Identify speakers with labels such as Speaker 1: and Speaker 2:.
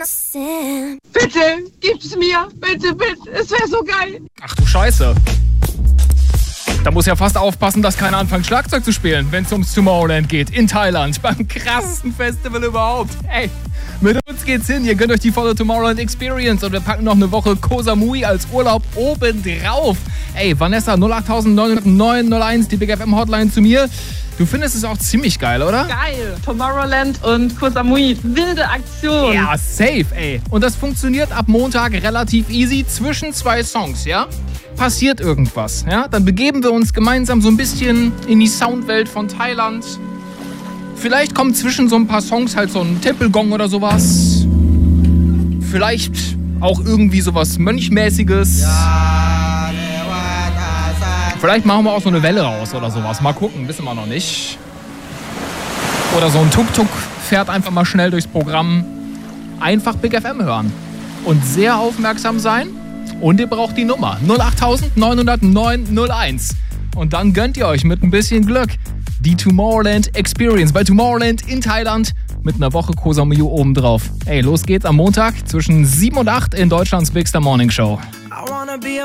Speaker 1: Bitte, gib's mir. Bitte, bitte. Es wäre so geil.
Speaker 2: Ach du Scheiße. Da muss ja fast aufpassen, dass keiner anfängt Schlagzeug zu spielen, wenn es ums Tomorrowland geht. In Thailand. Beim krassesten Festival überhaupt. Ey, mit uns geht's hin. Ihr gönnt euch die volle Tomorrowland Experience und wir packen noch eine Woche Koh Samui als Urlaub obendrauf. Ey, Vanessa 0890901, die Big FM Hotline zu mir. Du findest es auch ziemlich geil, oder?
Speaker 1: Geil. Tomorrowland und Koh Samui. Wilde Aktion.
Speaker 2: Ja, safe, ey. Und das funktioniert ab Montag relativ easy zwischen 2 Songs, ja? Passiert irgendwas, ja? Dann begeben wir uns gemeinsam so ein bisschen in die Soundwelt von Thailand. Vielleicht kommt zwischen so ein paar Songs halt so ein Tempelgong oder sowas. Vielleicht auch irgendwie sowas Mönchmäßiges. Vielleicht machen wir auch so eine Welle raus oder sowas. Mal gucken, wissen wir noch nicht. Oder so ein Tuk-Tuk fährt einfach mal schnell durchs Programm. Einfach Big FM hören. Und sehr aufmerksam sein. Und ihr braucht die Nummer 0890901. Und dann gönnt ihr euch mit ein bisschen Glück die Tomorrowland Experience bei Tomorrowland in Thailand mit einer Woche Koh Samui obendrauf. Ey, los geht's am Montag zwischen 7 und 8 in Deutschlands Big Star Morning Show.
Speaker 3: I wanna be a